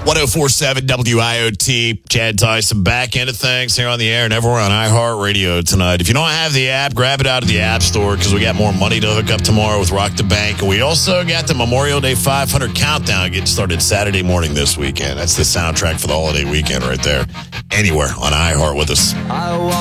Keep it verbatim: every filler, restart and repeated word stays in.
one oh four point seven W I O T. Chad Tyson back into things here on the air and everywhere on iHeartRadio tonight. If you don't have the app, grab it out of the App Store because we got more money to hook up tomorrow with Rock the Bank. And we also got the Memorial Day five hundred countdown getting started Saturday morning this weekend. That's the soundtrack for the holiday weekend right there. Anywhere on iHeart with us.